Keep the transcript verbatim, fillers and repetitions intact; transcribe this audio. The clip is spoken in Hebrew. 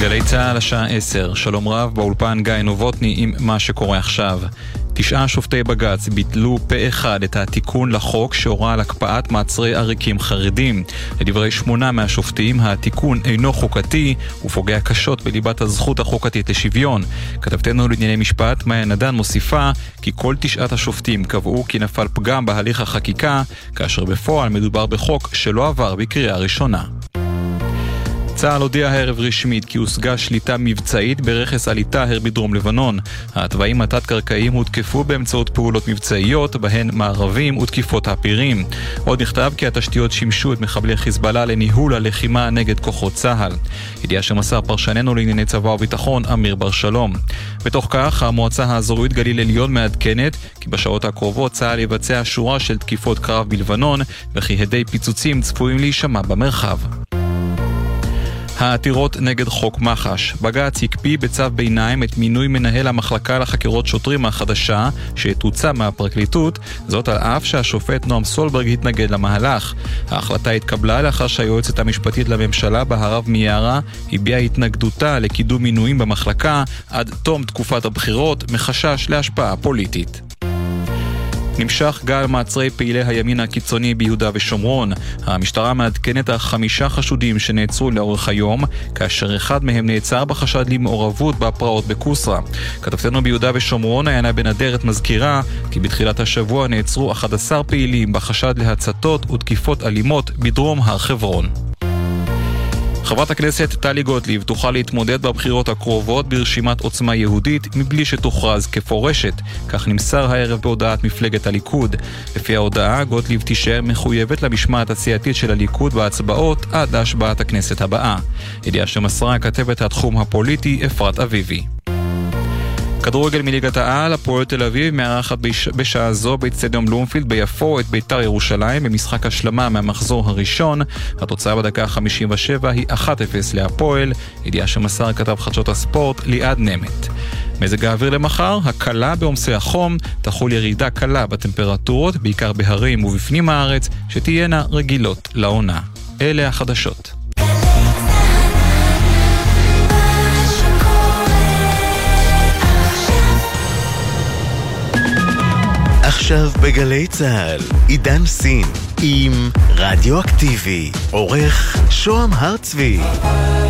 גלי צהל השעה עשר, שלום רב, באולפן גיא נובוטני עם מה שקורה עכשיו. תשעה שופטי בג"ץ ביטלו פה אחד את התיקון לחוק שהורה על הקפאת מעצרי עריקים חרדים. לדברי שמונה מהשופטים, התיקון אינו חוקתי ופוגע קשות בליבת הזכות החוקתית לשוויון. כתבתנו לענייני משפט מאיה נדן מוסיפה כי כל תשעת השופטים קבעו כי נפל פגם בהליך החקיקה, כאשר בפועל מדובר בחוק שלא עבר בקריאה ראשונה. צה"ל הודיע הערב רשמית כי הושגה שליטה מבצעית ברכס עליטהר בדרום לבנון. התוואים התת-קרקעיים הותקפו באמצעות פעולות מבצעיות, בהן מערבים ותקיפות הפירים. עוד נכתב כי התשתיות שימשו את מחבלי חיזבאללה לניהול הלחימה נגד כוחות צה"ל. ידיעה שמסר פרשננו לענייני צבא וביטחון אמיר בר שלום. בתוך כך, המועצה האזורית גליל עליון מעדכנת כי בשעות הקרובות צה"ל יבצע שורה של תקיפות קרב בלבנון, וכי הדי פיצוצים צפויים להישמע במרחב. העתירות נגד חוק מח"ש. בג"ץ יקפיא בצו ביניים את מינוי מנהל המחלקה לחקירות שוטרים החדשה שתוצא מהפרקליטות, זאת על אף שהשופט נועם סולברג התנגד למהלך. ההחלטה התקבלה לאחר שהיועצת המשפטית לממשלה בהרב מיארה הביעה התנגדותה לקידום מינויים במחלקה עד תום תקופת הבחירות מחשש להשפעה פוליטית. נמשך גל מעצרי פעילי הימין הקיצוני ביהודה ושומרון. המשטרה מעדכנת על חמישה חשודים שנעצרו לאורך היום, כאשר אחד מהם נעצר בחשד למעורבות בפרעות בקוסרה. כתבתנו ביהודה ושומרון עיינה בן אדרת מזכירה כי בתחילת השבוע נעצרו אחד עשר פעילים בחשד להצתות ותקיפות אלימות בדרום הר חברון. חברת הכנסת טלי גוטליב תוכל להתמודד בבחירות הקרובות ברשימת עוצמה יהודית מבלי שתוכרז כפורשת, כך נמסר הערב בהודעת מפלגת הליכוד. לפי ההודעה, גוטליב תישאר מחויבת למשמעת הסיעתית של הליכוד בהצבעות עד להשבעת הכנסת הבאה. ידיעה שמסרה כתבת התחום הפוליטי אפרת אביבי. כדורגל מליגת העל, הפועל תל אביב מארחת בשעה זו באצטדיון בלומפילד ביפו את בית"ר ירושלים במשחק השלמה מהמחזור הראשון. התוצאה בדקה חמישים ושבע היא אחת אפס להפועל, ידיעה שמסר כתב חדשות הספורט ליעד נמת. מזג האוויר למחר, הקלה בעומסי החום, תחול ירידה קלה בטמפרטורות, בעיקר בהרים ובפנים הארץ, שתהיינה רגילות לעונה. אלה החדשות. עכשיו בגלי צהל, עידן סין עם רדיו אקטיבי, עורך שוהם הרצבי.